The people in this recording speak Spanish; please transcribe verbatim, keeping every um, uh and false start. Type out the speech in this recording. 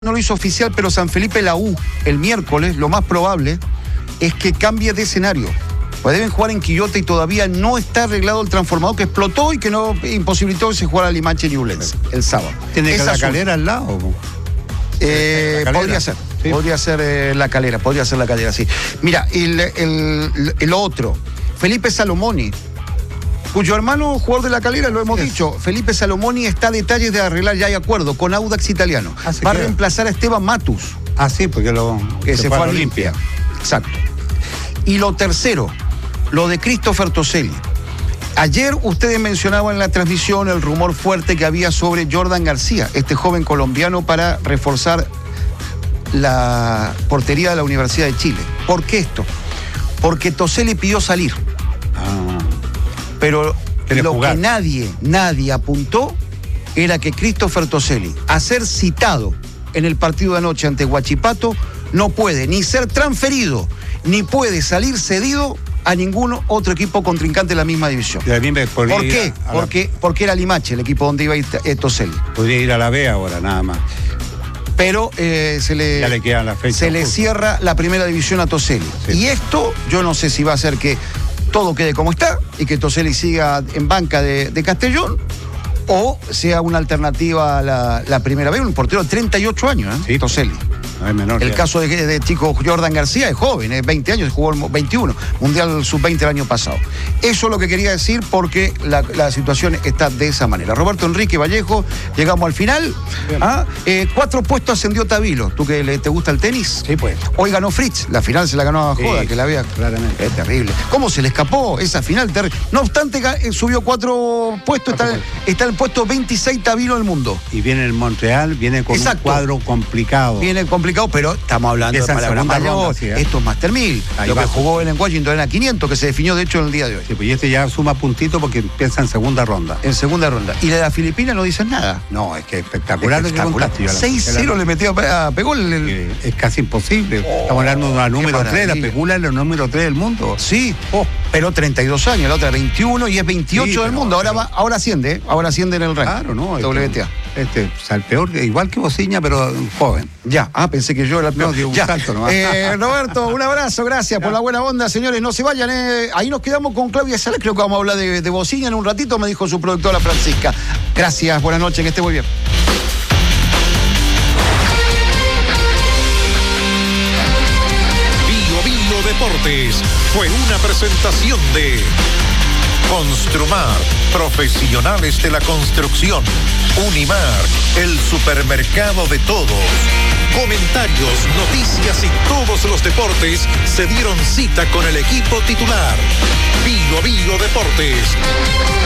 No lo hizo oficial, pero San Felipe la U el miércoles, lo más probable es que cambie de escenario. Pues deben jugar en Quillota y todavía no está arreglado el transformador que explotó y que no imposibilitó que se jugara a Limache Ñublense el sábado. ¿Tiene Esa la calera al lado? Eh, ¿La calera? podría ser, sí. podría ser eh, la calera, podría ser la calera, sí. Mira, el, el, el otro, Felipe Salomoni, cuyo hermano jugador de la calera, lo hemos sí. dicho, Felipe Salomoni está a detalles de arreglar, ya hay acuerdo, con Audax Italiano. Ah, Va a queda. reemplazar a Esteban Matus. Ah, sí, porque lo que se, se fue a Olimpia. Exacto. Y lo tercero, lo de Christopher Toselli. Ayer ustedes mencionaban en la transmisión el rumor fuerte que había sobre Jordan García, este joven colombiano, para reforzar la portería de la Universidad de Chile. ¿Por qué esto? Porque Toselli pidió salir. Ah. Pero lo jugar. que nadie, nadie apuntó era que Christopher Toselli, a ser citado en el partido de anoche ante Huachipato, no puede ni ser transferido, ni puede salir cedido a ningún otro equipo contrincante de la misma división. Y a mí me ¿Por qué? A, a porque, la... porque era Limache el equipo donde iba a ir eh, Toselli. Podría ir a la B ahora, nada más. Pero eh, se le, ya le queda la fecha se le justo. cierra la primera división a Toselli. Sí. Y esto, yo no sé si va a hacer que todo quede como está y que Toselli siga en banca de, de Castellón, o sea una alternativa a la, la primera vez. Un portero de treinta y ocho años, ¿eh? Sí, Toselli. No es menor. El ya. caso de, de chico Jordan García es joven, es veinte años, jugó el veintiuno, Mundial sub veinte el año pasado. Eso es lo que quería decir porque la, la situación está de esa manera. Roberto Enrique Vallejo, llegamos al final. ¿Ah? Eh, cuatro puestos ascendió Tavilo. ¿Tú que le, te gusta el tenis? Sí, pues. Hoy ganó Fritz, la final se la ganó a Joda, Sí, que la vea. claramente. Es terrible. ¿Cómo se le escapó esa final? Ter... No obstante, eh, subió cuatro puestos, está, está en el puesto veintiséis Tavilo del mundo. Y viene el Montreal, viene con Exacto. un cuadro complicado. Viene complicado, pero estamos hablando Empieza de en segunda Mayor, ronda, sí, ¿eh? esto es Master mil. Ahí Lo va. que jugó él en Washington era quinientos, que se definió de hecho en el día de hoy. Sí, pues y este ya suma puntito porque empieza en segunda ronda. En segunda ronda. Y de la Filipina no dicen nada. No, es que espectacular, Espectacular. lo que contaste. seis cero le metió a Pegó el... el... Eh, es casi imposible. Oh, estamos hablando de la número tres, la Pegula es la número tres del mundo. Sí, oh, pero treinta y dos años, la otra veintiuno y es veintiocho sí, del pero, mundo. Ahora pero... va, ahora asciende, ¿eh? Ahora asciende en el ranking. Claro, no. W T A. Este, este o sea, el peor, igual que Bociña, pero joven. Ya, ah, pensé que yo era el peor. No, digo, un ya. salto nomás. Eh, Roberto, un abrazo, gracias ya. por la buena onda, señores. No se vayan, eh. Ahí nos quedamos con Claudia Salas, creo que vamos a hablar de, de Bociña en un ratito, me dijo su productora Francisca. Gracias, buenas noches, que esté muy bien. Bio Bio Deportes fue una presentación de Construmar, profesionales de la construcción. Unimar, el supermercado de todos. Comentarios, noticias y todos los deportes se dieron cita con el equipo titular. Bio Bio Deportes.